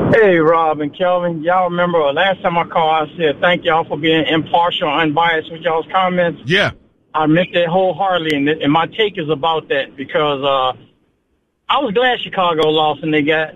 Hey, Rob and Kelvin. Y'all remember last time I called, I said thank y'all for being impartial, unbiased with y'all's comments. Yeah. I meant that wholeheartedly, and my take is about that because I was glad Chicago lost and they got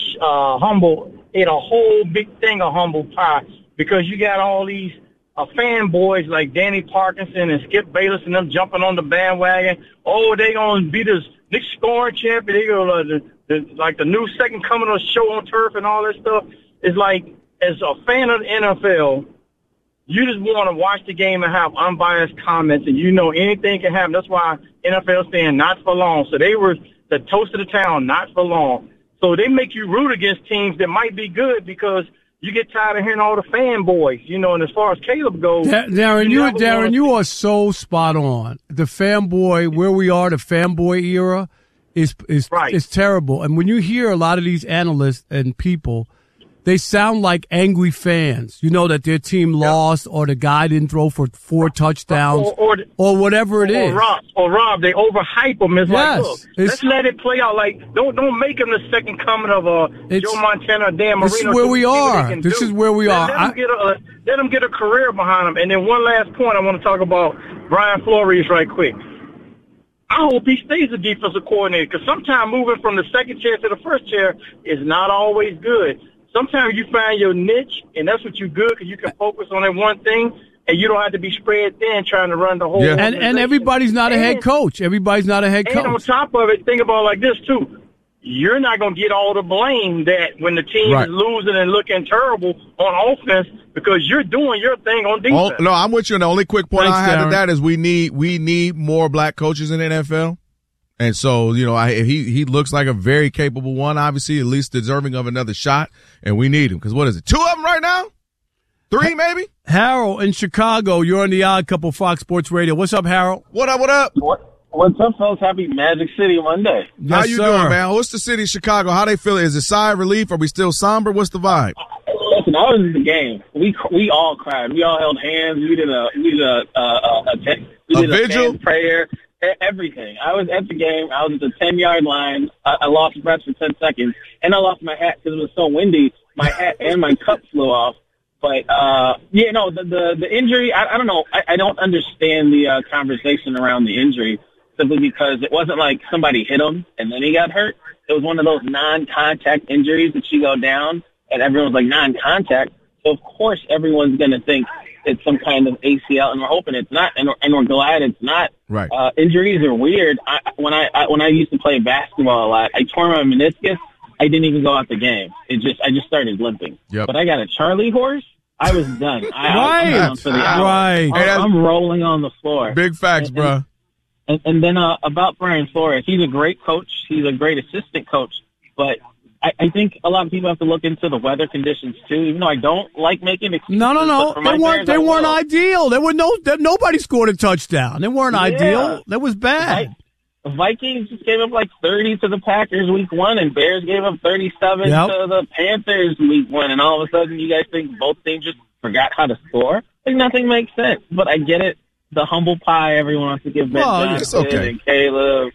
humble, ate a whole big thing of humble pie because you got all these fanboys like Danny Parkinson and Skip Bayless and them jumping on the bandwagon. Oh, they going to beat us next scoring champion. They go like the new second coming of the show on turf and all that stuff. It's like, as a fan of the NFL, you just want to watch the game and have unbiased comments, and you know anything can happen. That's why NFL saying not for long. So they were the toast of the town, not for long. So they make you root against teams that might be good because you get tired of hearing all the fanboys, you know. And as far as Caleb goes, Darren, you are so spot on. The fanboy, where we are, the fanboy era is right. Is terrible. And when you hear a lot of these analysts and people, they sound like angry fans. You know that their team lost, or the guy didn't throw for 4 touchdowns, or whatever it is. Rob, they overhype them. It's like, look, let's let it play out. Like, don't make them the second coming of Joe Montana or Dan Marino. This is where we are. This is where we are. Let them get a career behind them. And then one last point, I want to talk about Brian Flores right quick. I hope he stays a defensive coordinator because sometimes moving from the second chair to the first chair is not always good. Sometimes you find your niche, and that's what you're good because you can focus on that one thing, and you don't have to be spread thin trying to run the whole organization. And everybody's not a head coach. Everybody's not a head coach. And on top of it, think about it like this, too. You're not going to get all the blame that when the team is losing and looking terrible on offense because you're doing your thing on defense. No, I'm with you. And the only quick point I have to that is we need more black coaches in the NFL. And so, you know, he looks like a very capable one, obviously, at least deserving of another shot, and we need him. Because what is it, 2 of them right now? 3 maybe? Harold in Chicago, you're on the Odd Couple Fox Sports Radio. What's up, Harold? What up? What's up, folks? Happy Magic City Monday. Yes, how you doing, man? What's the city of Chicago? How they feel? Is it sigh of relief? Are we still somber? What's the vibe? Listen, I was at the game. We all cried. We all held hands. We did a vigil, fan prayer. Everything. I was at the game. I was at the 10-yard line. I lost breath for 10 seconds, and I lost my hat because it was so windy. My hat and my cup flew off. But the injury. I don't know. I don't understand the conversation around the injury simply because it wasn't like somebody hit him and then he got hurt. It was one of those non-contact injuries that you go down and everyone's like non-contact. So of course everyone's going to think it's some kind of ACL, and we're hoping it's not, and we're glad it's not. Right. Injuries are weird. When I used to play basketball a lot, I tore my meniscus. I didn't even go out the game. I just started limping. Yep. But I got a Charlie horse. I was done. I'm down for the hour. Right. I'm rolling on the floor. Big facts, bro. And then about Brian Flores, he's a great coach. He's a great assistant coach. But I think a lot of people have to look into the weather conditions too. Even though I don't like making excuses. No. They weren't ideal. Nobody scored a touchdown. They weren't ideal. That was bad. Vikings just gave up like 30 to the Packers week 1, and Bears gave up 37 to the Panthers week 1. And all of a sudden, you guys think both teams just forgot how to score? Like, nothing makes sense. But I get it. The humble pie everyone wants to give Ben Johnson and Caleb.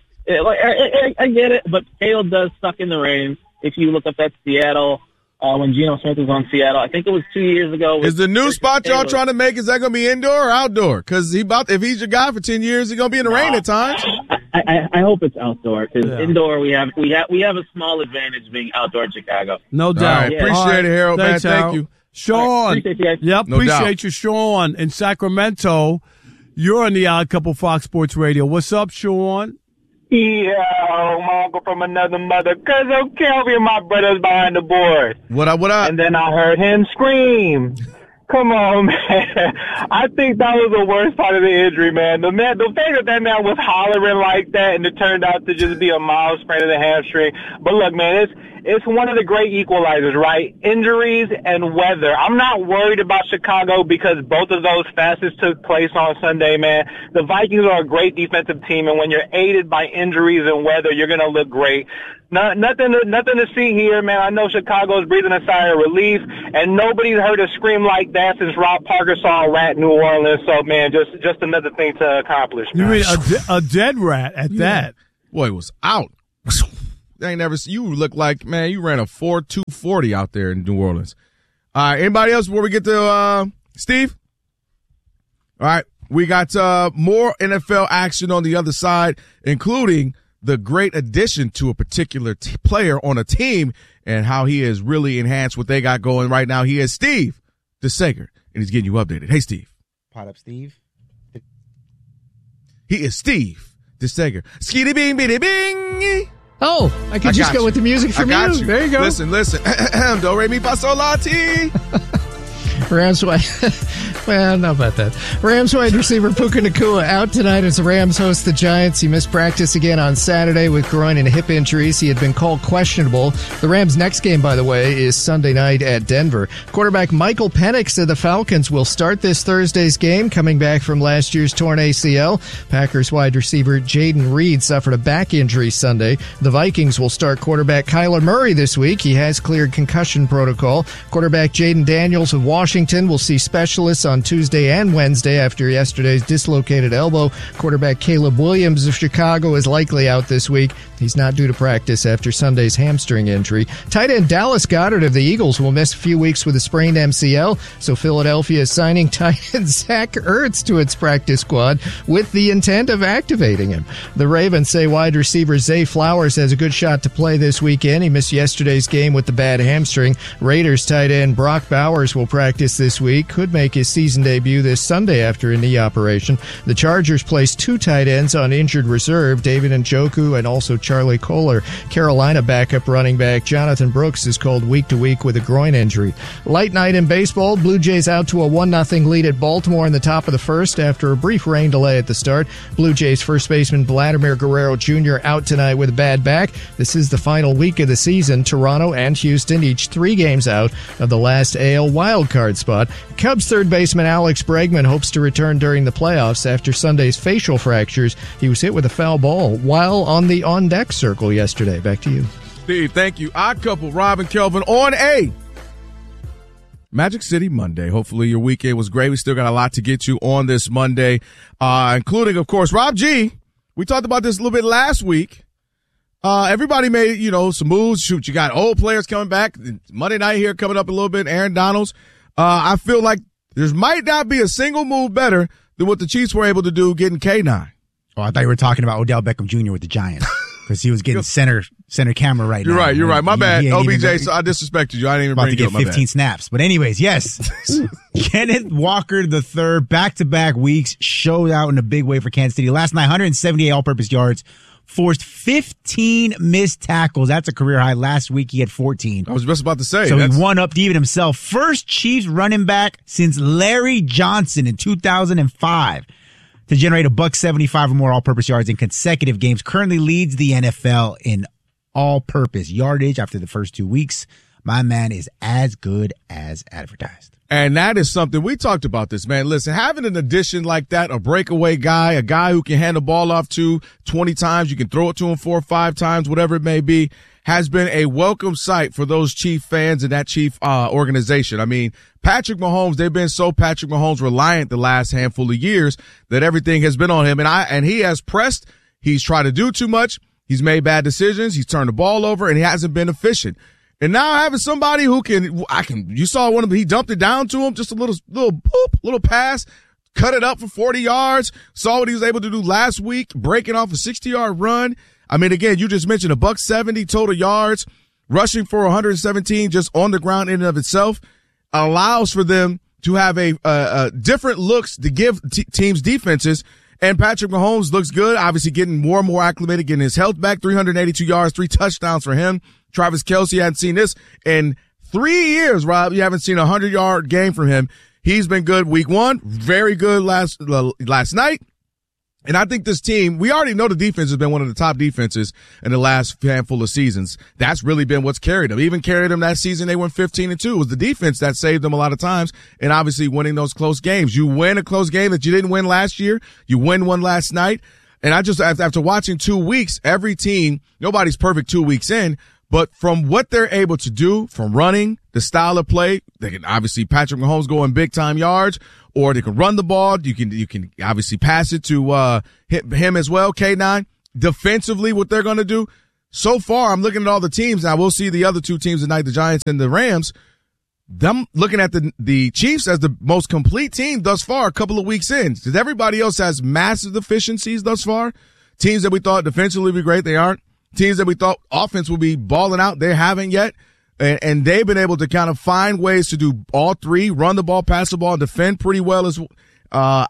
I get it. But Caleb does suck in the rain. If you look up that Seattle, when Geno Smith was on Seattle, I think it was 2 years ago. Is the new spot y'all trying to make, is that going to be indoor or outdoor? Because if he's your guy for 10 years, he's going to be in the rain at times. I hope it's outdoor because indoor we have a small advantage being outdoor in Chicago. No doubt. Right, appreciate it, Harold. Thanks, man. Harold. Thank you. Sean. Appreciate you guys. Yep, No appreciate doubt. you, Sean. In Sacramento, you're on the Odd Couple Fox Sports Radio. What's up, Sean? Yeah, my uncle from another mother, cousin Kelvin, my brother's behind the board. What up? And then I heard him scream. Come on, man. I think that was the worst part of the injury, man. The fact that man was hollering like that and it turned out to just be a mild sprain of the hamstring. But look, man, it's one of the great equalizers, right? Injuries and weather. I'm not worried about Chicago because both of those facets took place on Sunday, man. The Vikings are a great defensive team, and when you're aided by injuries and weather, you're going to look great. Nothing to see here, man. I know Chicago's breathing a sigh of relief, and nobody's heard a scream like that since Rob Parker saw a rat in New Orleans. So, man, just another thing to accomplish, man. You mean a dead rat at that? Boy, it was out. You look like, man, you ran a 4.240 out there in New Orleans. All right, anybody else before we get to Steve? All right, we got more NFL action on the other side, including the great addition to a particular player on a team and how he has really enhanced what they got going right now. He is Steve DeSager, and he's getting you updated. Hey, Steve. Pot up, Steve. He is Steve DeSager. Skitty bing, bitty bing. Oh, I could just go with the music from you. You. There you go. Listen. Do, re, mi, fa, sol, la, ti. Rams wide, well, not about that. Rams wide receiver Puka Nacua out tonight as the Rams host the Giants. He missed practice again on Saturday with groin and hip injuries. He had been called questionable. The Rams' next game, by the way, is Sunday night at Denver. Quarterback Michael Penix of the Falcons will start this Thursday's game, coming back from last year's torn ACL. Packers wide receiver Jaden Reed suffered a back injury Sunday. The Vikings will start quarterback Kyler Murray this week. He has cleared concussion protocol. Quarterback Jaden Daniels of Washington will see specialists on Tuesday and Wednesday after yesterday's dislocated elbow. Quarterback Caleb Williams of Chicago is likely out this week. He's not due to practice after Sunday's hamstring injury. Tight end Dallas Goedert of the Eagles will miss a few weeks with a sprained MCL, so Philadelphia is signing tight end Zach Ertz to its practice squad with the intent of activating him. The Ravens say wide receiver Zay Flowers has a good shot to play this weekend. He missed yesterday's game with the bad hamstring. Raiders tight end Brock Bowers will practice this week, could make his season debut this Sunday after a knee operation. The Chargers placed 2 tight ends on injured reserve, David Njoku and also Charlie Kohler. Carolina backup running back Jonathan Brooks is called week to week with a groin injury. Light night in baseball. Blue Jays out to a 1-0 lead at Baltimore in the top of the first after a brief rain delay at the start. Blue Jays first baseman Vladimir Guerrero Jr. out tonight with a bad back. This is the final week of the season. Toronto and Houston each 3 games out of the last AL wildcard spot. Cubs third baseman Alex Bregman hopes to return during the playoffs after Sunday's facial fractures. He was hit with a foul ball while on the on-deck circle yesterday. Back to you. Steve, thank you. Odd couple, Rob and Kelvin on a Magic City Monday. Hopefully your weekend was great. We still got a lot to get to on this Monday, including, of course, Rob G. We talked about this a little bit last week. Everybody made, some moves. Shoot, you got old players coming back. Monday night here coming up a little bit. Aaron Donalds. I feel like there might not be a single move better than what the Chiefs were able to do getting K9. Oh, I thought you were talking about Odell Beckham Jr. with the Giants because he was getting center camera right now. You're right. My bad. OBJ, so I disrespected you. I didn't even bring you up. About to get 15 snaps. But anyways, yes. Kenneth Walker III, back-to-back weeks, showed out in a big way for Kansas City. Last night, 178 all-purpose yards. Forced 15 missed tackles. That's a career high. Last week, he had 14. I was just about to say. So he won up to even himself. First Chiefs running back since Larry Johnson in 2005 to generate $175 or more all-purpose yards in consecutive games. Currently leads the NFL in all-purpose yardage after the first 2 weeks. My man is as good as advertised. And that is something, we talked about this, man. Listen, having an addition like that, a breakaway guy, a guy who can hand the ball off to 20 times, you can throw it to him 4 or 5 times, whatever it may be, has been a welcome sight for those Chief fans and that Chief organization. I mean, Patrick Mahomes, they've been so Patrick Mahomes reliant the last handful of years that everything has been on him. And he has pressed. He's tried to do too much. He's made bad decisions. He's turned the ball over and he hasn't been efficient. And now having somebody who you saw one of them, he dumped it down to him, just a little pass, cut it up for 40 yards, saw what he was able to do last week, breaking off a 60-yard run. I mean, again, you just mentioned $170 total yards, rushing for 117 just on the ground in and of itself, allows for them to have a different looks to give teams defenses. And Patrick Mahomes looks good, obviously getting more and more acclimated, getting his health back, 382 yards, 3 touchdowns for him. Travis Kelce, hadn't seen this in 3 years, Rob. You haven't seen a 100-yard game from him. He's been good week 1, very good last night. And I think this team, we already know the defense has been one of the top defenses in the last handful of seasons. That's really been what's carried them. Even carried them that season, they went 15-2. It was the defense that saved them a lot of times, and obviously winning those close games. You win a close game that you didn't win last year. You win one last night. And I just, after watching 2 weeks, every team, nobody's perfect 2 weeks in, but from what they're able to do, from running, the style of play, they can obviously Patrick Mahomes go in big time yards, or they can run the ball. You can obviously pass it to him as well. K9 defensively, what they're going to do, so far, I'm looking at all the teams. Now we'll see the other two teams tonight, the Giants and the Rams. Them looking at the Chiefs as the most complete team thus far, a couple of weeks in. Because everybody else has massive deficiencies thus far. Teams that we thought defensively would be great, they aren't. Teams that we thought offense would be balling out, they haven't yet. And they've been able to kind of find ways to do all three, run the ball, pass the ball, and defend pretty well as go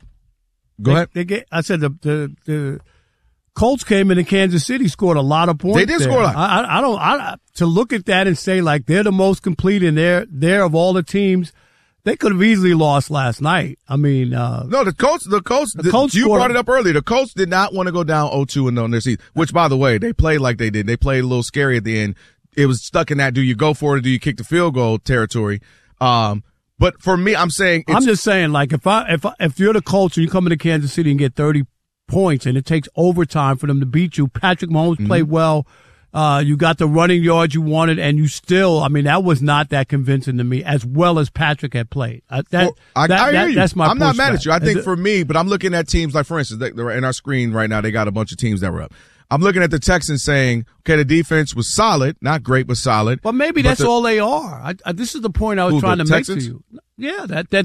ahead. I said the Colts came into Kansas City, scored a lot of points. They did score a lot. I don't to look at that and say like they're the most complete and they're of all the teams. They could have easily lost last night. I mean, no, the Colts. You brought it up earlier. The Colts did not want to go down 0-2 and on their season. Which, by the way, they played like they did. They played a little scary at the end. It was stuck in that do you go for it or do you kick the field goal territory. But for me, I'm just saying like if you're the Colts and you come into Kansas City and get 30 points and it takes overtime for them to beat you, Patrick Mahomes played well. You got the running yards you wanted, and you still, I mean, that was not that convincing to me, as well as Patrick had played. I hear you. That's my I'm not mad at you. I think for me, but I'm looking at teams like, for instance, they're in our screen right now, they got a bunch of teams that were up. I'm looking at the Texans saying, okay, the defense was solid, not great, but solid. But maybe that's all they are. This is the point I was trying to make to you. Yeah,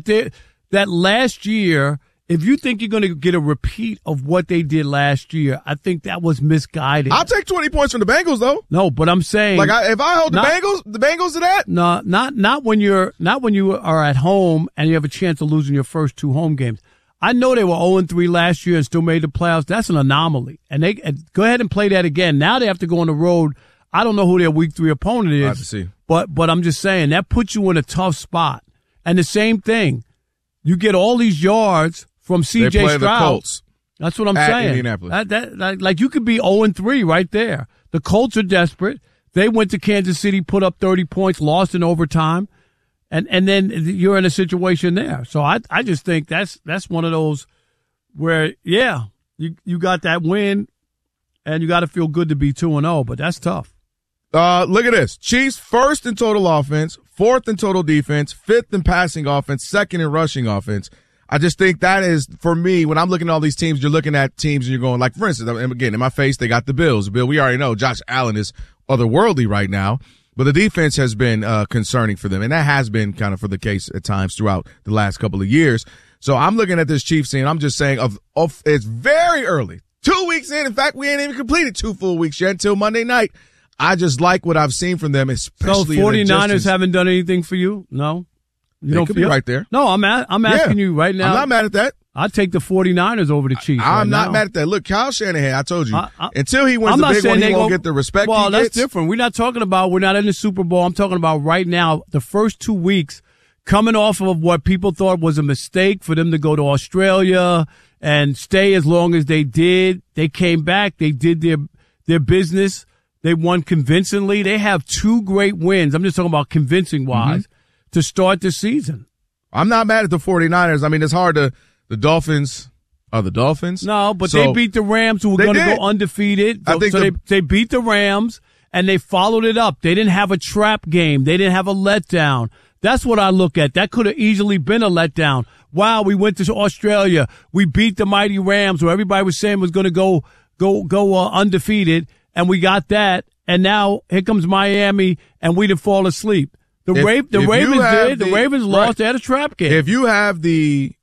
that last year, if you think you're going to get a repeat of what they did last year, I think that was misguided. I'll take 20 points from the Bengals, though. No, but I'm saying, like, if I hold the Bengals to that, no, not when you are at home and you have a chance of losing your first two home games. I know they were 0-3 last year and still made the playoffs. That's an anomaly, and they go ahead and play that again. Now they have to go on the road. I don't know who their week 3 opponent is, I have to see. But I'm just saying that puts you in a tough spot. And the same thing, you get all these yards from C.J. Stroud. They play the Colts. That's what I'm saying. Indianapolis. Like you could be 0-3 right there. The Colts are desperate. They went to Kansas City, put up 30 points, lost in overtime, and then you're in a situation there. So I just think that's one of those where, yeah, you got that win, and you got to feel good to be 2-0, but that's tough. Look at this. Chiefs first in total offense, fourth in total defense, fifth in passing offense, second in rushing offense. I just think that is, for me, when I'm looking at all these teams, you're looking at teams and you're going, like, for instance, again, in my face, they got the Bills. Bill, we already know Josh Allen is otherworldly right now, but the defense has been concerning for them, and that has been kind of for the case at times throughout the last couple of years. So I'm looking at this Chiefs team, I'm just saying, it's very early. 2 weeks in. In fact, we ain't even completed 2 full weeks yet until Monday night. I just like what I've seen from them, especially. So 49ers haven't done anything for you? No? You don't feel right there. No, I'm asking you right now. I'm not mad at that. I'd take the 49ers over the Chiefs. I'm not mad at that. Look, Kyle Shanahan, I told you, until he wins the big one, he won't get the respect he gets. Well, that's different. We're not in the Super Bowl. I'm talking about right now, the first 2 weeks, coming off of what people thought was a mistake for them to go to Australia and stay as long as they did. They came back. They did their business. They won convincingly. They have 2 great wins. I'm just talking about convincing-wise to start the season. I'm not mad at the 49ers. I mean, it's hard to – the Dolphins – are the Dolphins? No, but they beat the Rams, who were going to go undefeated. They beat the Rams, and they followed it up. They didn't have a trap game. They didn't have a letdown. That's what I look at. That could have easily been a letdown. Wow, we went to Australia. We beat the mighty Rams, where everybody was saying was going to go undefeated, and we got that. And now here comes Miami, and we didn't fall asleep. The Ravens lost. Right. They had a trap game. If you have the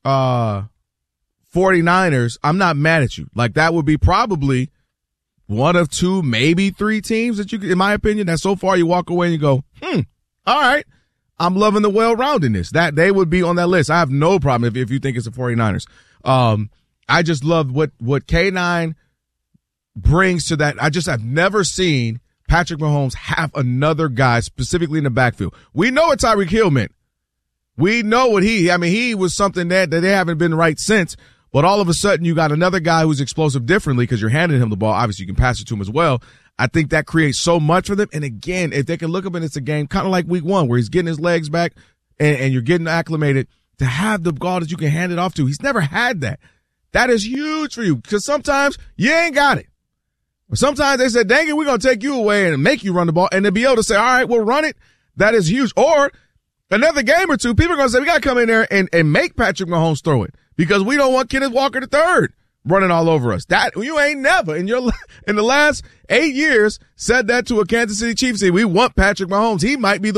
49ers, I'm not mad at you. Like, that would be probably one of 2, maybe 3 teams that you, in my opinion, that so far you walk away and you go, all right, I'm loving the well-roundedness. That they would be on that list. I have no problem if you think it's the 49ers. I just love what K9 brings to that. I've never seen Patrick Mahomes have another guy specifically in the backfield. We know what Tyreek Hill meant. We know what he was something that they haven't been right since, but all of a sudden you got another guy who's explosive differently because you're handing him the ball. Obviously you can pass it to him as well. I think that creates so much for them. And again, if they can look up and it's a game kind of like week 1 where he's getting his legs back and you're getting acclimated to have the ball that you can hand it off to. He's never had that. That is huge for you because sometimes you ain't got it. Sometimes they said, dang it, we're going to take you away and make you run the ball. And to be able to say, all right, we'll run it, that is huge. Or another game or 2, people are going to say, we got to come in there and make Patrick Mahomes throw it because we don't want Kenneth Walker III running all over us. That you ain't never in the last 8 years said that to a Kansas City Chiefs team. We want Patrick Mahomes. He might be the